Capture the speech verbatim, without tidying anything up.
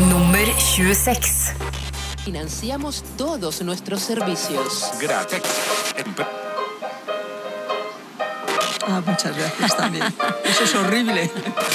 Nummer tjugosex. Financiamos todos nuestros servicios. Gratis. Ah, muchas gracias también. Eso es horrible.